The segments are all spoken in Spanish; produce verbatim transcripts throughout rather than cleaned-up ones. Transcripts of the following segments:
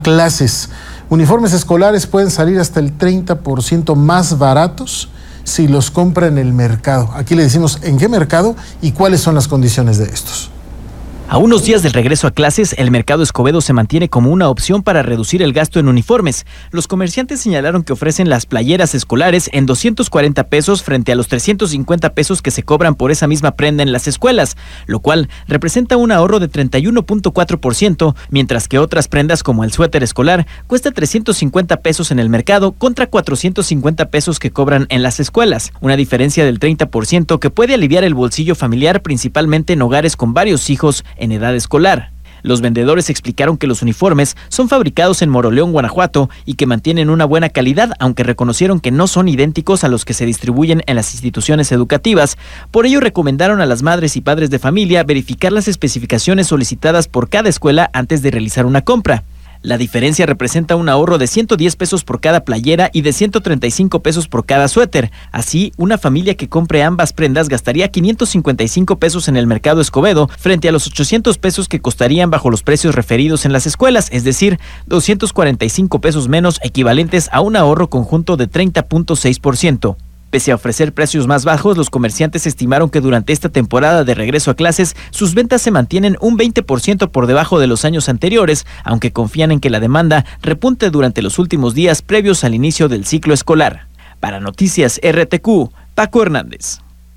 Clases. Uniformes escolares pueden salir hasta el treinta por ciento más baratos si los compra en el mercado. Aquí le decimos en qué mercado y cuáles son las condiciones de estos. A unos días del regreso a clases, el mercado Escobedo se mantiene como una opción para reducir el gasto en uniformes. Los comerciantes señalaron que ofrecen las playeras escolares en doscientos cuarenta pesos frente a los trescientos cincuenta pesos que se cobran por esa misma prenda en las escuelas, lo cual representa un ahorro de treinta y uno punto cuatro por ciento, mientras que otras prendas como el suéter escolar cuesta trescientos cincuenta pesos en el mercado contra cuatrocientos cincuenta pesos que cobran en las escuelas, una diferencia del treinta por ciento que puede aliviar el bolsillo familiar, principalmente en hogares con varios hijos en edad escolar. Los vendedores explicaron que los uniformes son fabricados en Moroleón, Guanajuato, y que mantienen una buena calidad, aunque reconocieron que no son idénticos a los que se distribuyen en las instituciones educativas. Por ello, recomendaron a las madres y padres de familia verificar las especificaciones solicitadas por cada escuela antes de realizar una compra. La diferencia representa un ahorro de ciento diez pesos por cada playera y de ciento treinta y cinco pesos por cada suéter. Así, una familia que compre ambas prendas gastaría quinientos cincuenta y cinco pesos en el mercado Escobedo frente a los ochocientos pesos que costarían bajo los precios referidos en las escuelas, es decir, doscientos cuarenta y cinco pesos menos, equivalentes a un ahorro conjunto de treinta punto seis por ciento. Pese a ofrecer precios más bajos, los comerciantes estimaron que durante esta temporada de regreso a clases, sus ventas se mantienen un veinte por ciento por debajo de los años anteriores, aunque confían en que la demanda repunte durante los últimos días previos al inicio del ciclo escolar. Para Noticias R T Q, Paco Hernández.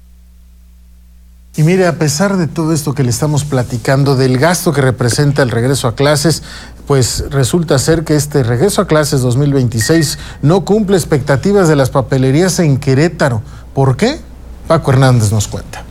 Y mire, a pesar de todo esto que le estamos platicando, del gasto que representa el regreso a clases, pues resulta ser que este regreso a clases dos mil veintiséis no cumple expectativas de las papelerías en Querétaro. ¿Por qué? Paco Hernández nos cuenta.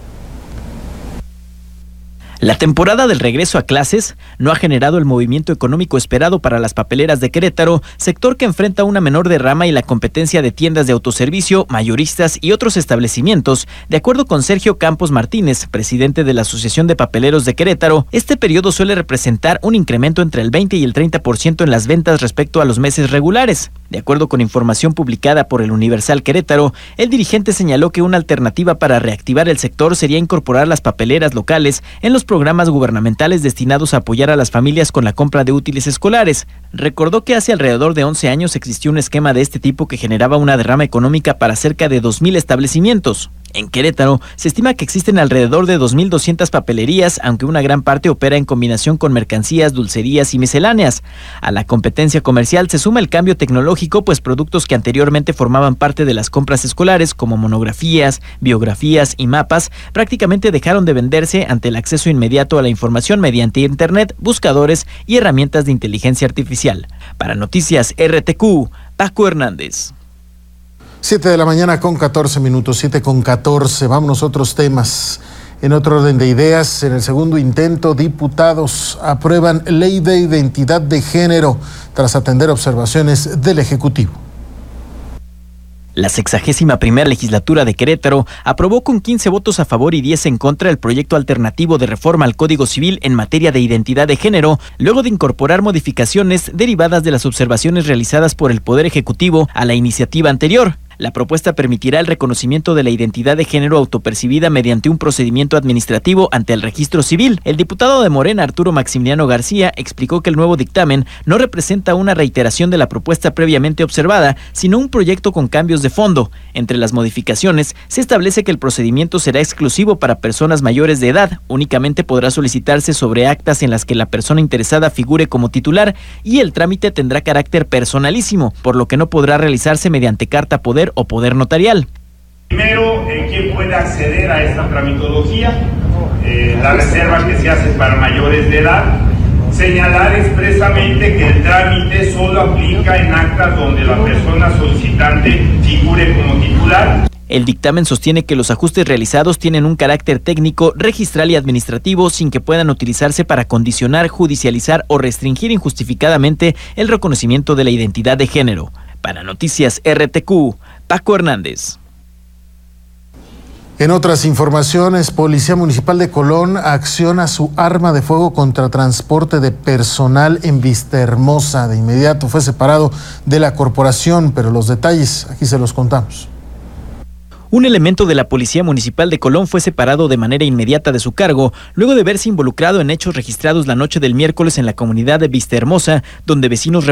La temporada del regreso a clases no ha generado el movimiento económico esperado para las papeleras de Querétaro, sector que enfrenta una menor derrama y la competencia de tiendas de autoservicio, mayoristas y otros establecimientos. De acuerdo con Sergio Campos Martínez, presidente de la Asociación de Papeleros de Querétaro, este periodo suele representar un incremento entre el veinte y el treinta por ciento en las ventas respecto a los meses regulares. De acuerdo con información publicada por el Universal Querétaro, el dirigente señaló que una alternativa para reactivar el sector sería incorporar las papeleras locales en los programas gubernamentales destinados a apoyar a las familias con la compra de útiles escolares. Recordó que hace alrededor de once años existió un esquema de este tipo que generaba una derrama económica para cerca de dos mil establecimientos. En Querétaro se estima que existen alrededor de dos mil doscientas papelerías, aunque una gran parte opera en combinación con mercancías, dulcerías y misceláneas. A la competencia comercial se suma el cambio tecnológico, pues productos que anteriormente formaban parte de las compras escolares, como monografías, biografías y mapas, prácticamente dejaron de venderse ante el acceso inmediato a la información mediante internet, buscadores y herramientas de inteligencia artificial. Para Noticias R T Q, Paco Hernández. siete de la mañana con catorce minutos, siete con catorce. Vámonos a otros temas. En otro orden de ideas, en el segundo intento, diputados aprueban ley de identidad de género tras atender observaciones del Ejecutivo. La sexagésima primera legislatura de Querétaro aprobó con quince votos a favor y diez en contra el proyecto alternativo de reforma al Código Civil en materia de identidad de género, luego de incorporar modificaciones derivadas de las observaciones realizadas por el Poder Ejecutivo a la iniciativa anterior. La propuesta permitirá el reconocimiento de la identidad de género autopercibida mediante un procedimiento administrativo ante el registro civil. El diputado de Morena, Arturo Maximiliano García, explicó que el nuevo dictamen no representa una reiteración de la propuesta previamente observada, sino un proyecto con cambios de fondo. Entre las modificaciones, se establece que el procedimiento será exclusivo para personas mayores de edad, únicamente podrá solicitarse sobre actas en las que la persona interesada figure como titular y el trámite tendrá carácter personalísimo, por lo que no podrá realizarse mediante carta poder o poder notarial. Primero, eh, ¿quién puede acceder a esta tramitología? Eh, la reserva que se hace para mayores de edad. Señalar expresamente que el trámite solo aplica en actas donde la persona solicitante figure como titular. El dictamen sostiene que los ajustes realizados tienen un carácter técnico, registral y administrativo sin que puedan utilizarse para condicionar, judicializar o restringir injustificadamente el reconocimiento de la identidad de género. Para Noticias R T Q, Paco Hernández. En otras informaciones, Policía Municipal de Colón acciona su arma de fuego contra transporte de personal en Vistahermosa. De inmediato fue separado de la corporación, pero los detalles aquí se los contamos. Un elemento de la Policía Municipal de Colón fue separado de manera inmediata de su cargo, luego de verse involucrado en hechos registrados la noche del miércoles en la comunidad de Vistahermosa, donde vecinos